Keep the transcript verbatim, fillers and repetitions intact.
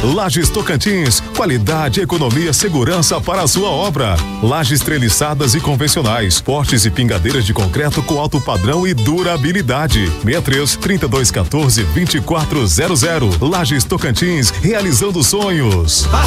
Lajes Tocantins, qualidade, economia, segurança para a sua obra. Lajes treliçadas e convencionais, portes e pingadeiras de concreto com alto padrão e durabilidade. sessenta e três, trinta e dois, quatorze, vinte e quatro zero zero. Lajes Tocantins, realizando sonhos.